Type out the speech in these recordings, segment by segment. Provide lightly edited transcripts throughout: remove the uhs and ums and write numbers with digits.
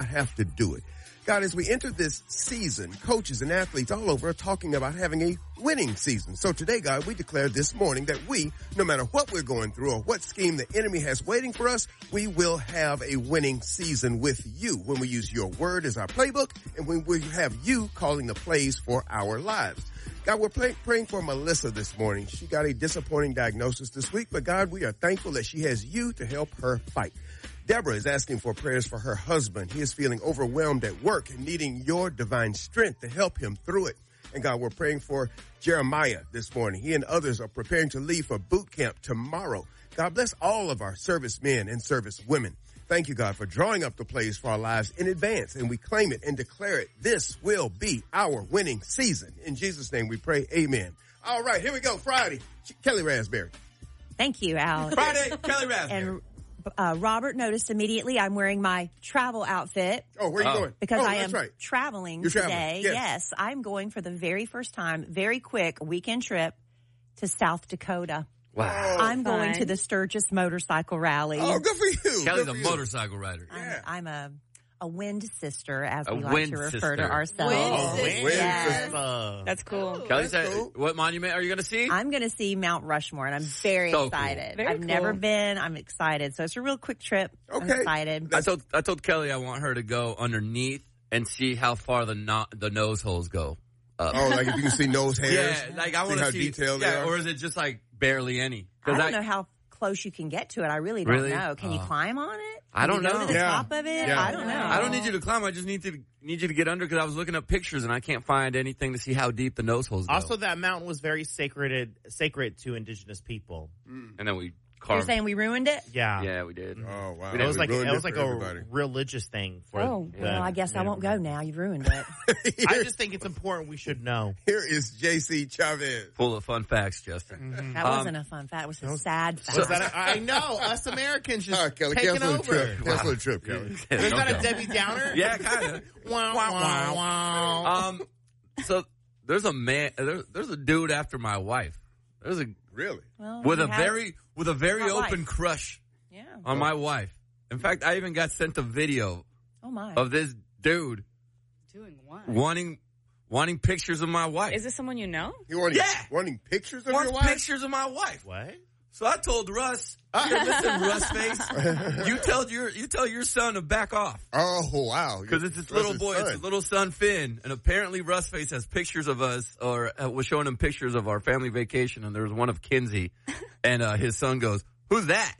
have to do it. God, as we enter this season, coaches and athletes all over are talking about having a winning season. So today, God, we declare this morning that we, no matter what we're going through or what scheme the enemy has waiting for us, we will have a winning season with you when we use your word as our playbook and when we have you calling the plays for our lives. God, we're praying for Melissa this morning. She got a disappointing diagnosis this week, but God, we are thankful that she has you to help her fight. Deborah is asking for prayers for her husband. He is feeling overwhelmed at work and needing your divine strength to help him through it. And God, we're praying for Jeremiah this morning. He and others are preparing to leave for boot camp tomorrow. God bless all of our servicemen and servicewomen. Thank you, God, for drawing up the plays for our lives in advance. And we claim it and declare it. This will be our winning season. In Jesus' name we pray. Amen. All right, here we go. Friday. Kelly Raspberry. Thank you, Al. Friday, Kelly Raspberry. And Robert noticed immediately I'm wearing my travel outfit. Oh, where are you going? Because I am right. traveling You're today. Traveling. Yes, I'm going for the very first time, very quick weekend trip to South Dakota. Wow. I'm going to the Sturgis Motorcycle Rally. Oh, good for you. Kelly's a motorcycle rider. I'm a wind sister, as A we like wind to refer sister. to ourselves. Wind Yes. That's cool. Kelly said, what monument are you going to see? I'm going to see Mount Rushmore, and I'm very So excited. cool. Very I've cool. never been. I'm excited. So it's a real quick trip. I'm Okay. excited. I told Kelly I want her to go underneath and see how far the nose holes go up. Oh, like if you can see nose hairs? Yeah, like I want to how see detailed they are? or is it just like barely any? I don't know how close you can get to it. I really don't Really? know. Can you climb on it? I don't Can you know. go to the Yeah. top of it? Yeah. I don't know. I don't need you to climb. I just need you to get under because I was looking up pictures and I can't find anything to see how deep the nose holes go. Also, that mountain was very sacred to indigenous people. And then we You're carved. saying we ruined it? Yeah. Yeah, we did. Oh, wow. It was like ruined a for everybody. religious thing for Well, I guess I won't go now. You've ruined it. I just think it's important we should know. Here is J.C. Chavez. Full of fun facts, Justin. That wasn't a fun fact. It was a sad fact. I know, us Americans just Kelly, taking cancel the over. trip. Cancel the trip, Kelly. Is that a Debbie Downer? Yeah, kind of. Wow, wow, wow. So there's a man. There's a dude after my wife. There's a Really? Well, with you a have- very hot open wife. crush Yeah. on my wife. In fact, I even got sent a video Oh, my. of this dude Doing what? wanting pictures of my wife. Is this someone you know? You wanting, Yeah. wanting pictures of Wants your wife? pictures of my wife. What? So I told Russ, "Here, listen, Russ face, you tell your son to back off Oh, wow. because it's this little boy, it's his little son Finn, and apparently Russ face has pictures of us, or was showing him pictures of our family vacation, and there was one of Kinsey, and his son goes, "Who's that?"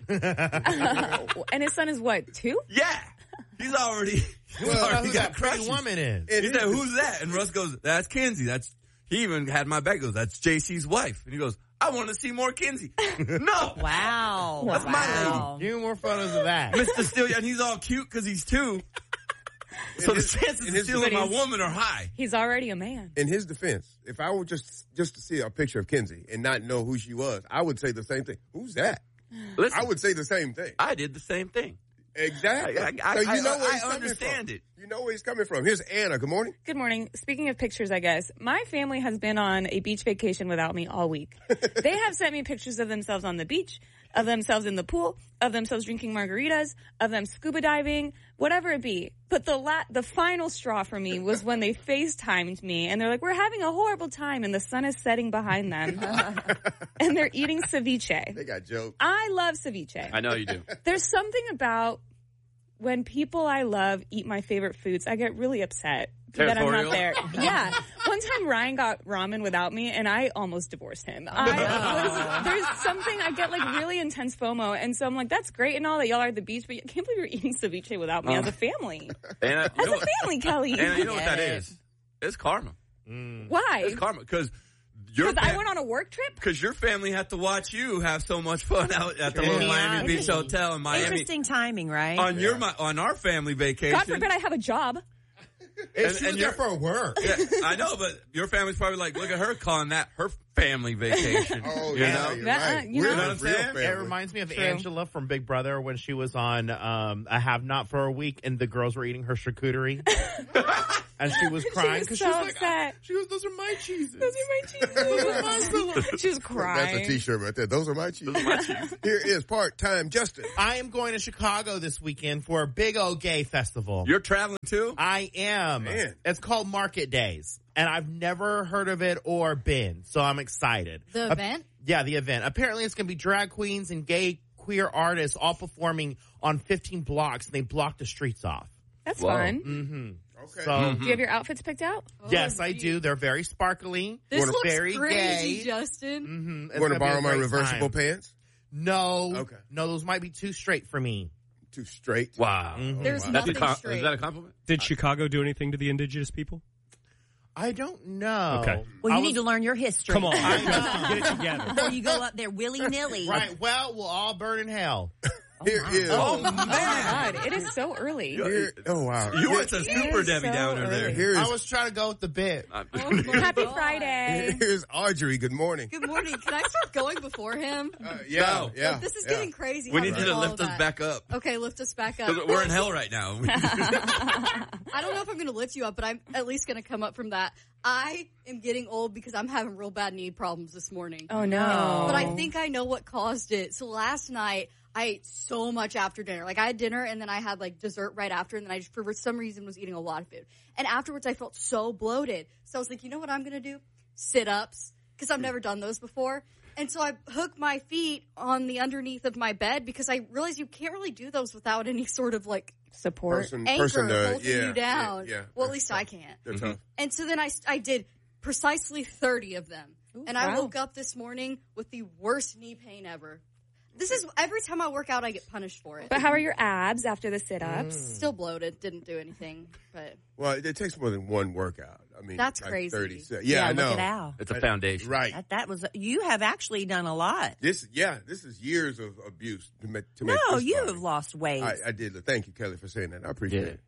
And his son is what, 2? Yeah, he's already Who got that pretty crushes. woman is? He said, "Who's that?" And Russ goes, "That's Kinsey. He even had my back. He goes, "That's JC's wife." And he goes, "I want to see more Kinsey." No. Wow. That's my Give me more photos of that. Mr. Steele, and he's all cute because he's 2. So the chances of stealing my woman are high. He's already a man. In his defense, if I were just to see a picture of Kinsey and not know who she was, I would say the same thing. Who's that? Listen, I would say the same thing. I did the same thing. Exactly. I so you know where he's I coming understand from. it. You know where he's coming from. Here's Anna. Good morning. Good morning. Speaking of pictures, I guess, my family has been on a beach vacation without me all week. They have sent me pictures of themselves on the beach, of themselves in the pool, of themselves drinking margaritas, of them scuba diving, whatever it be. But the final straw for me was when they FaceTimed me and they're like, "We're having a horrible time," and the sun is setting behind them. And they're eating ceviche. They got jokes. I love ceviche. I know you do. There's something about when people I love eat my favorite foods, I get really upset that I'm not there. Yeah. One time Ryan got ramen without me and I almost divorced him. There's something, I get like really intense FOMO. And so I'm like, that's great and all that y'all are at the beach, but I can't believe you're eating ceviche without me as a family. And As a family, Kelly. And you know what that is? It's karma. Why? It's karma because Because I went on a work trip? Because your family had to watch you have so much fun out at the little Miami Beach Hotel in Miami. Interesting timing, right? On our family vacation. God forbid I have a job. And you're for work. Yeah, I know, but your family's probably like, look at her calling that her family vacation. Oh, you yeah, know? you're That, right. you We're know the what I'm real saying? family. It reminds me of True. Angela from Big Brother when she was on I Have Not for a week and the girls were eating her charcuterie. And she was crying because so she was like, upset. she goes, those are my cheeses. Those are my cheeses. She was crying. That's a T-shirt right there. Those are my cheese. Here is part-time Justin. I am going to Chicago this weekend for a big old gay festival. You're traveling too? I am. Man. It's called Market Days, and I've never heard of it or been, so I'm excited. The event? Yeah, the event. Apparently, it's going to be drag queens and gay queer artists all performing on 15 blocks, and they block the streets off. That's Whoa. fun. Mm-hmm. Okay. So, Do you have your outfits picked out? yes, I do. They're very sparkly. This looks very crazy, gay. Justin. Mm-hmm. You want to borrow my reversible pants? No. Okay. No, those might be too straight for me. Too straight. Wow. Mhm. There's That's nothing straight. Is that a compliment? Did Chicago do anything to the indigenous people? I don't know. Okay. Well, you I need was- to learn your history. Come on, I know. Justin, get it together. Before you go up there willy-nilly. Right. Well, we'll all burn in hell. Here is. Oh, my God. It is so early. Oh, wow. You went to Super is Debbie so Downer there. early. Here I is, was trying to go with the bit. Happy Friday. here's Audrey. Good morning. Good morning. Can I start going before him? Yeah, No. yeah. This is yeah. getting crazy. We how need you to follow lift us that. back up. Okay, lift us back up. 'Cause we're in hell right now. I don't know if I'm going to lift you up, but I'm at least going to come up from that. I am getting old because I'm having real bad knee problems this morning. Oh, no. But I think I know what caused it. So last night, I ate so much after dinner. Like, I had dinner, and then I had, like, dessert right after, and then I just, for some reason, was eating a lot of food. And afterwards, I felt so bloated. So I was like, you know what I'm going to do? Sit-ups, because I've never done those before. And so I hooked my feet on the underneath of my bed because I realized you can't really do those without any sort of, like, Support. anchor to, holding you down. Yeah, Well, at least I can't. They're tough. And so then I did precisely 30 of them. Ooh, and I wow. woke up this morning with the worst knee pain ever. This is, every time I work out, I get punished for it. But how are your abs after the sit-ups? Still bloated, didn't do anything. But Well, it takes more than one workout. I mean, That's like crazy. 30. Yeah, I know. Look at Al. It's a foundation. Right. That was, you have actually done a lot. This is years of abuse to make No, this you body. have lost weight. I did. Thank you, Kelly, for saying that. I appreciate it.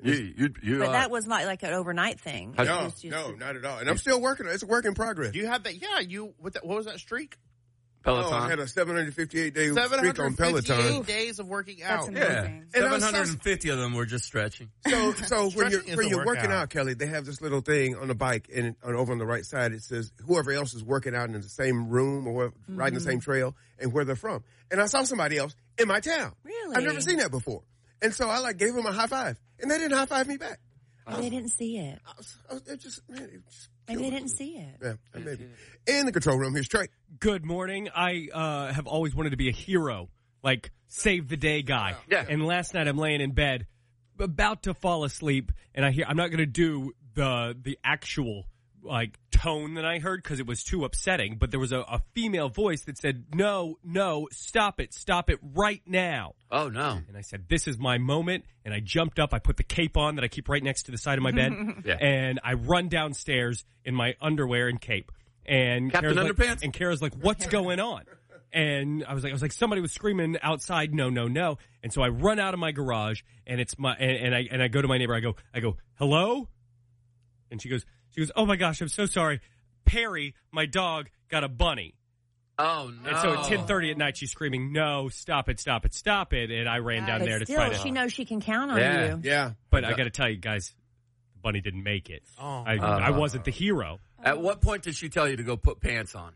You but that was not like an overnight thing. No, It No, was just- no, not at all. And I'm still working on it. It's a work in progress. Do you have that? Yeah, what was that streak? Peloton. I had a 758-day streak on 758 Peloton. days of working That's out. amazing. And I was 750 of them were just stretching. So when Stretching is when a you're working workout. out, Kelly, they have this little thing on the bike, and over on the right side it says whoever else is working out in the same room or riding the same trail and where they're from. And I saw somebody else in my town. Really? I've never seen that before. And so I gave them a high five, and they didn't high five me back. They didn't see it. It just Maybe they didn't see it. Yeah, maybe. In the control room, here's Trey. Good morning. I have always wanted to be a hero, like save the day guy. Yeah. And last night I'm laying in bed, about to fall asleep, and I'm not going to do the actual like tone that I heard because it was too upsetting. But there was a female voice that said, "No, stop it right now." Oh, no. And I said, this is my moment. And I jumped up. I put the cape on that I keep right next to the side of my bed. Yeah. And I run downstairs in my underwear and cape. And Captain Kara's Underpants? and Kara's like, what's going on? And I was like, somebody was screaming outside, no. And so I run out of my garage and it's and I go to my neighbor. I go, hello? And she goes, oh my gosh, I'm so sorry. Perry, my dog, got a bunny. Oh, no. And so at 10:30 at night, she's screaming, no, stop it. And I ran down there But to still, try to. she knows she can count on Yeah. you. Yeah. But I got to tell you guys, the bunny didn't make it. Oh. I wasn't the hero. At what point did she tell you to go put pants on?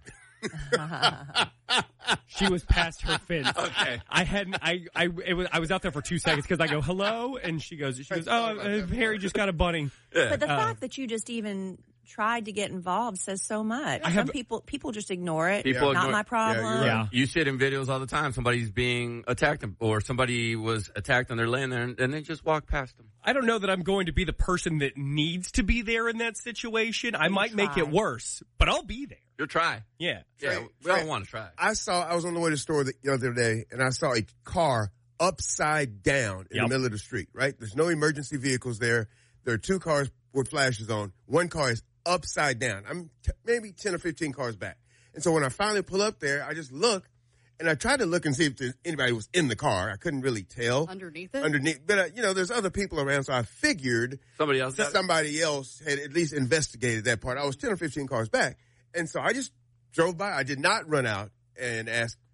She was past her fence. Okay. I was out there for 2 seconds because I go, hello? And she goes, oh, Harry just got a bunny. But the fact that you just even tried to get involved says so much. Some people just ignore it. People Not ignore- my problem. Yeah, you're right. Yeah. You see it in videos all the time. Somebody's being attacked or somebody was attacked and they're laying there and they just walk past them. I don't know that I'm going to be the person that needs to be there in that situation. I might make it worse, but I'll be there. You'll try. Yeah. Yeah, we all want to try. I was on the way to the store the other day, and I saw a car upside down in the middle of the street, right? There's no emergency vehicles there. There are two cars with flashes on. One car is upside down. I'm maybe 10 or 15 cars back. And so when I finally pull up there, I just look, and I tried to look and see if anybody was in the car. I couldn't really tell. underneath it? But, there's other people around, so I figured Somebody else got it? somebody else had at least investigated that part. I was 10 or 15 cars back. And so I just drove by. I did not run out and ask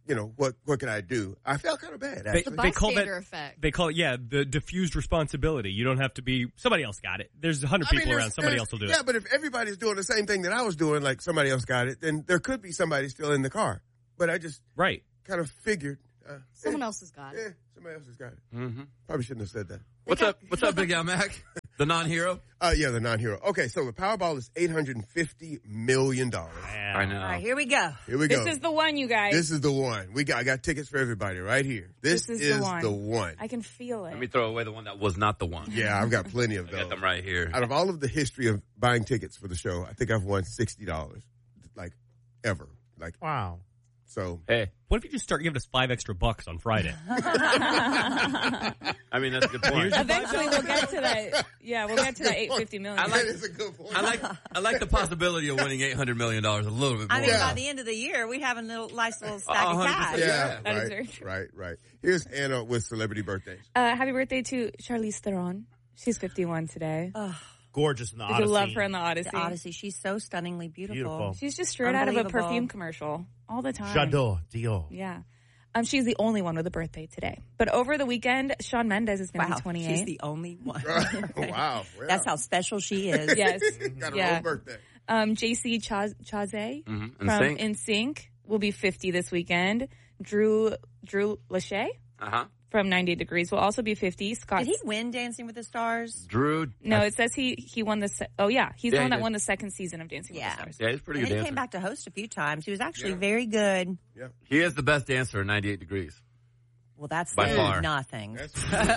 what can I do? I felt kind of bad, The actually. bystander effect. They call it, the diffused responsibility. You don't have to be, somebody else got it. There's 100 people around, somebody else will do it. Yeah, but if everybody's doing the same thing that I was doing, like somebody else got it, then there could be somebody still in the car. But I just kind of figured. Someone else has got it. Yeah, somebody else has got it. Mm-hmm. Probably shouldn't have said that. What's up, Big Al Mac? The non-hero? Yeah, the non-hero. Okay, so the Powerball is $850 million. I know. All right, here we go. Here we go. This is the one, you guys. This is the one. I got tickets for everybody right here. This is the one. I can feel it. Let me throw away the one that was not the one. Yeah, I've got plenty of those. I got them right here. Out of all of the history of buying tickets for the show, I think I've won $60, like, ever. Like, wow. So, hey, what if you just start giving us $5 extra on Friday? I mean, that's a good point. Eventually, we'll get to that. Yeah, we'll get to that $850 million. That is a good point. I like the possibility of winning $800 million a little bit more. I mean, by the end of the year, we have a nice little stack of cash. Yeah, that is very true. Right. Here's Anna with celebrity birthdays. Happy birthday to Charlize Theron. She's 51 today. Gorgeous in the Did Odyssey. you love her in the Odyssey? The Odyssey. She's so stunningly beautiful. She's just straight out of a perfume commercial all the time. J'adore, Dior. Yeah. She's the only one with a birthday today. But over the weekend, Shawn Mendes is going to be 28. She's the only one. Wow. That's how special she is. Yes. Got her own birthday. JC Chazé from NSYNC. NSYNC will be 50 this weekend. Drew Lachey from 98 Degrees will also be 50. Scott. Did he win Dancing with the Stars? Drew. No, it says he won the. He's the one that won the second season of Dancing with the Stars. Yeah, he's pretty and good he dancer. came back to host a few times. He was actually very good. Yeah. He is the best dancer in 98 Degrees. Well, that's By far. nothing. Wow.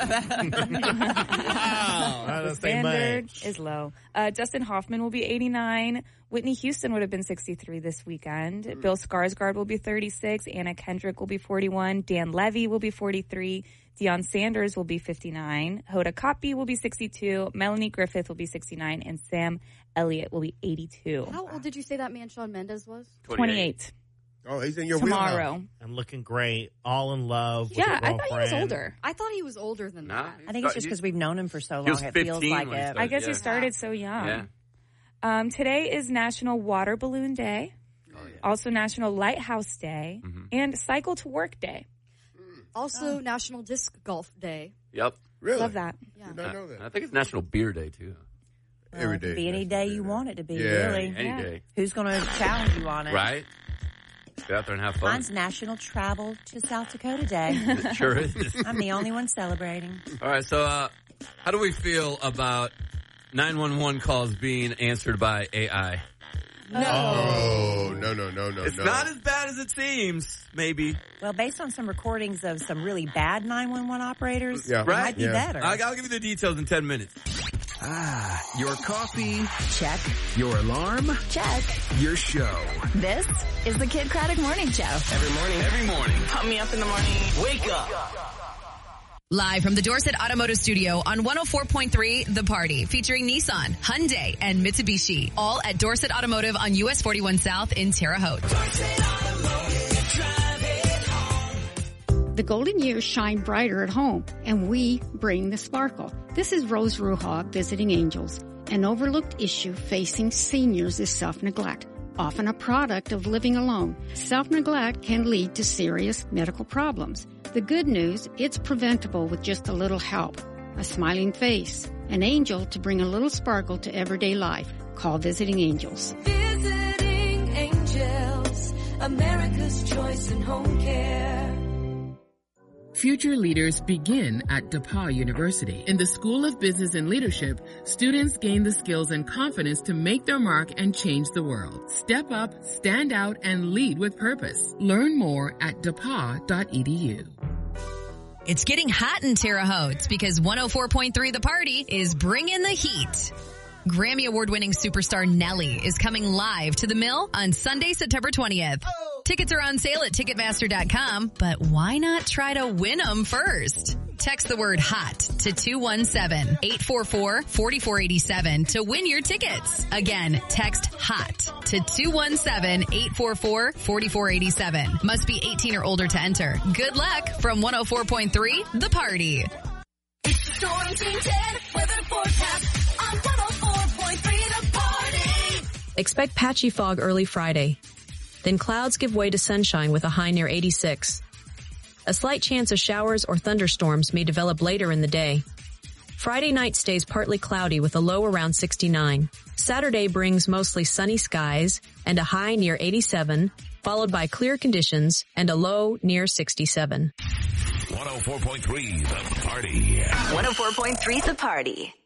The standard is low. Dustin Hoffman will be 89. Whitney Houston would have been 63 this weekend. Bill Skarsgård will be 36. Anna Kendrick will be 41. Dan Levy will be 43. Deion Sanders will be 59. Hoda Kotb will be 62. Melanie Griffith will be 69. And Sam Elliott will be 82. How old did you say that man Shawn Mendes was? 28. Oh, he's in your Tomorrow. wheelhouse. And looking great. All in love with Yeah, a I thought he was girlfriend. older. I thought he was older than that. I think it's just because we've known him for so He was long. It feels 15 like when he it. started. I guess Yeah. he started so young. Yeah. Today is National Water Balloon Day. Also National Lighthouse Day. And Cycle to Work Day. Also, National Disc Golf Day. Yep. Really? Love that. Yeah. Did not know that. I think it's National Beer Day, too. Every It day. could be any day you want it to be, Yeah. really. Any day. Who's going to challenge you on it? Right? Get out there and have fun. Mine's National Travel to South Dakota Day. It sure is. I'm the only one celebrating. All right, so how do we feel about 911 calls being answered by AI? Oh, no. It's not as bad as it seems, maybe. Well, based on some recordings of some really bad 911 operators, Yeah. it Right? might be better. I'll give you the details in 10 minutes. Your coffee, Check. your alarm, Check. your show. This is the Kid Craddock Morning Show. Every morning. Pump me up in the morning. Wake up. Live from the Dorset Automotive Studio on 104.3 The Party, featuring Nissan, Hyundai, and Mitsubishi. All at Dorset Automotive on US 41 South in Terre Haute. The golden years shine brighter at home, and we bring the sparkle. This is Rose Ruha visiting Angels. An overlooked issue facing seniors is self-neglect, often a product of living alone. Self-neglect can lead to serious medical problems. The good news, it's preventable with just a little help. A smiling face, an angel to bring a little sparkle to everyday life. Call Visiting Angels. Visiting Angels, America's choice in home care. Future leaders begin at DePauw University. In the School of Business and Leadership, students gain the skills and confidence to make their mark and change the world. Step up, stand out, and lead with purpose. Learn more at DePauw.edu. It's getting hot in Terre Haute because 104.3 The Party is bringing the heat. Grammy Award-winning superstar Nelly is coming live to the Mill on Sunday, September 20th. Tickets are on sale at Ticketmaster.com, but why not try to win them first? Text the word HOT to 217-844-4487 to win your tickets. Again, text HOT to 217-844-4487. Must be 18 or older to enter. Good luck from 104.3 The Party. It's the Storm Team 10 weather forecast on 104.3 The Party. Expect patchy fog early Friday. Then clouds give way to sunshine with a high near 86. A slight chance of showers or thunderstorms may develop later in the day. Friday night stays partly cloudy with a low around 69. Saturday brings mostly sunny skies and a high near 87, followed by clear conditions and a low near 67. 104.3 The Party. 104.3 The Party.